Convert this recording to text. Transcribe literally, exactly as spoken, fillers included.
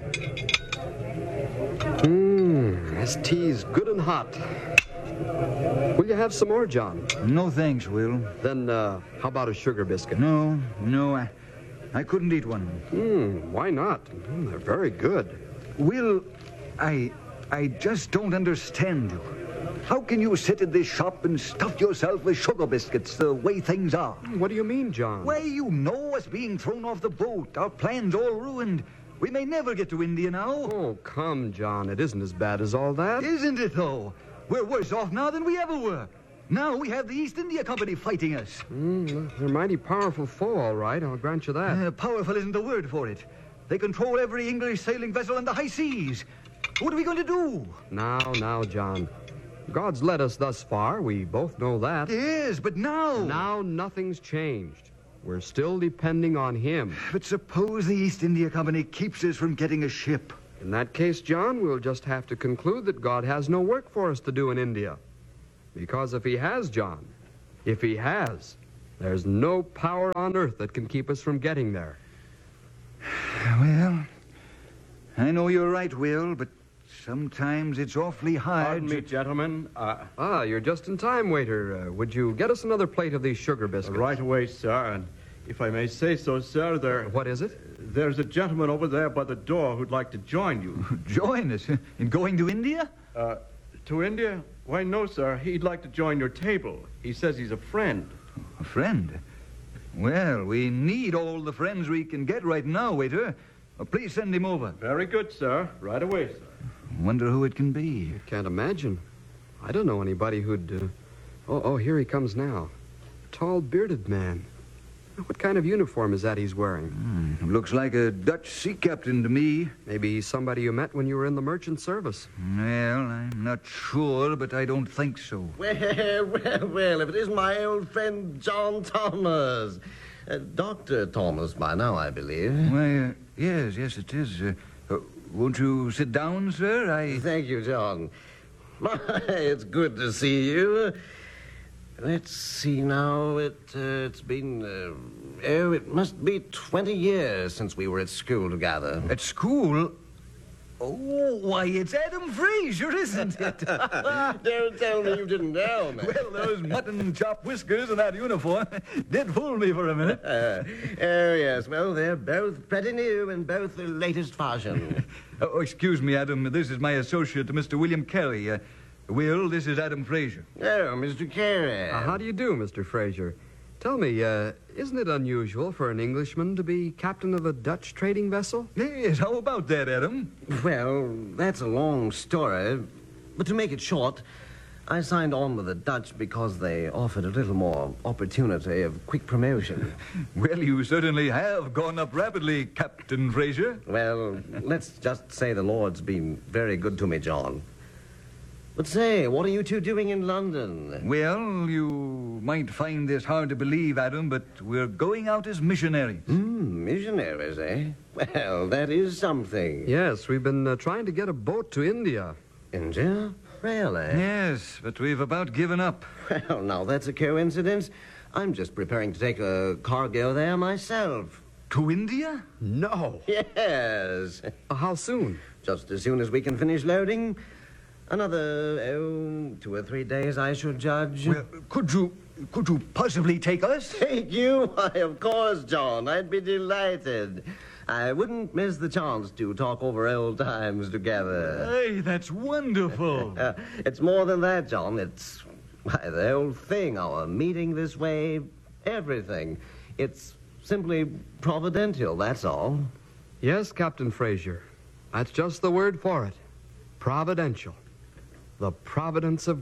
Mmm, this tea's good and hot. Will you have some more, John? No thanks, Will. Then, uh, how about a sugar biscuit? No, no, I, I couldn't eat one. Hmm, why not? Mm, they're very good. Will, I, I just don't understand you. How can you sit in this shop and stuff yourself with sugar biscuits the way things are? What do you mean, John? Why, you know us being thrown off the boat. Our plans all ruined. We may never get to India now. Oh, come, John. It isn't as bad as all that. Isn't it, though? We're worse off now than we ever were. Now we have the East India Company fighting us. Mm, they're a mighty powerful foe, all right. I'll grant you that. Uh, powerful isn't the word for it. They control every English sailing vessel on the high seas. What are we going to do? Now, now, John. God's led us thus far. We both know that. Yes, but now... Now nothing's changed. We're still depending on him. But suppose the East India Company keeps us from getting a ship. In that case, John, we'll just have to conclude that God has no work for us to do in India. Because if he has, John, if he has, there's no power on earth that can keep us from getting there. Well, I know you're right, Will, but sometimes it's awfully hard. Pardon me, gentlemen. Uh, Ah, you're just in time, waiter. Uh, would you get us another plate of these sugar biscuits? right away, sir. And if I may say so, sir, there, What is it? there's a gentleman over there by the door who'd like to join you. Join us in going to India? Uh, to India? Why, no, sir. He'd like to join your table. He says he's a friend. A friend? Well, we need all the friends we can get right now, waiter. Uh, please send him over. Very good, sir. Right away, sir. Wonder who it can be. Can't imagine. I don't know anybody who'd... Uh... Oh, oh, here he comes now. Tall, bearded man. What kind of uniform is that he's wearing? Hmm, looks like a Dutch sea captain to me. Maybe he's somebody you met when you were in the merchant service. Well, I'm not sure, but I don't think so. Well, well, well, if it isn't my old friend John Thomas. Uh, Doctor Thomas by now, I believe. Why, uh, yes, yes, it is. Uh, uh, won't you sit down, sir? I... Thank you, John. My, it's good to see you. Let's see now. It, uh, it's been, uh, oh, it must be twenty years since we were at school together. At school? Oh, why, it's Adam Fraser, isn't it? Don't tell me you didn't know, man. Well, those mutton chop whiskers and that uniform did fool me for a minute. Uh, oh, yes. Well, they're both pretty new and both the latest fashion. Oh, excuse me, Adam. This is my associate, Mister William Carey. Uh, Will, this is Adam Fraser. Oh, Mister Carey. Uh, how do you do, Mister Fraser? Tell me, uh, isn't it unusual for an Englishman to be captain of a Dutch trading vessel? Yes, how about that, Adam? Well, that's a long story. But to make it short, I signed on with the Dutch because they offered a little more opportunity of quick promotion. Well, you certainly have gone up rapidly, Captain Fraser. Well, let's just say the Lord's been very good to me, John. But say, what are you two doing in London? Well, you might find this hard to believe, Adam, but we're going out as missionaries. Hmm, missionaries, eh? Well, that is something. Yes, we've been uh, trying to get a boat to India. India? Really? Yes, but we've about given up. Well, now, that's a coincidence. I'm just preparing to take a cargo there myself. To India? No. Yes. Uh, how soon? Just as soon as we can finish loading. Another, oh, two or three days, I should judge. Well, could you, could you possibly take us? Take you? Why, of course, John. I'd be delighted. I wouldn't miss the chance to talk over old times together. Hey, that's wonderful. Uh, it's more than that, John. It's, why, the whole thing, our meeting this way, everything. It's simply providential, that's all. Yes, Captain Fraser. That's just the word for it. Providential. The providence of